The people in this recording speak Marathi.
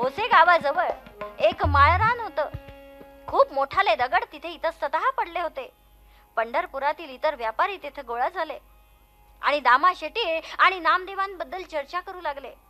भोसे गावाजवळ एक माळरान होतं. खूप मोठाले दगड तिथे इतस्ततः पडले होते. पंढरपुरातील इतर व्यापारी तिथे गोळा झाले आणि दामा शेट्टी आणि नामदेवांबद्दल चर्चा करू लागले.